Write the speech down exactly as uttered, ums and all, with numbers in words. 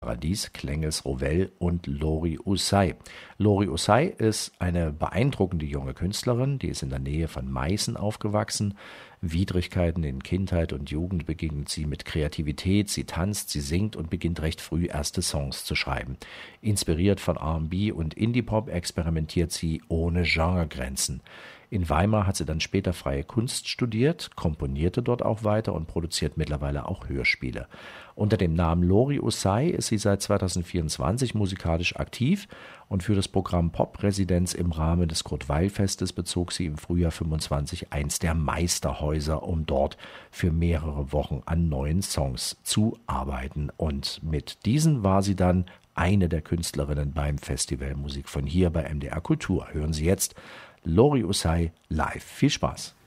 Paradies, Klengels Rovell und Lori Usai. Lori Usai ist eine beeindruckende junge Künstlerin, die ist in der Nähe von Meißen aufgewachsen. Widrigkeiten in Kindheit und Jugend begegnet sie mit Kreativität, sie tanzt, sie singt und beginnt recht früh erste Songs zu schreiben. Inspiriert von R und B und Indie-Pop experimentiert sie ohne Genregrenzen. In Weimar hat sie dann später freie Kunst studiert, komponierte dort auch weiter und produziert mittlerweile auch Hörspiele. Unter dem Namen Lori Usai ist sie seit zweitausendvierundzwanzig musikalisch aktiv und für das Programm Pop-Residenz im Rahmen des Kurt-Weil-Festes bezog sie im Frühjahr fünfundzwanzig eins der Meisterhäuser, um dort für mehrere Wochen an neuen Songs zu arbeiten. Und mit diesen war sie dann eine der Künstlerinnen beim Festival Musik von hier bei M D R Kultur. Hören Sie jetzt Lori Usai live. Viel Spaß!